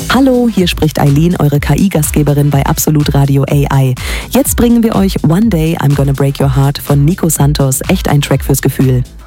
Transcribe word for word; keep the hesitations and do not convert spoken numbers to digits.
Hallo, hier spricht Eileen, eure K I-Gastgeberin bei Absolut Radio A I. Jetzt bringen wir euch One Day I'm Gonna Break Your Heart von Nico Santos, echt ein Track fürs Gefühl.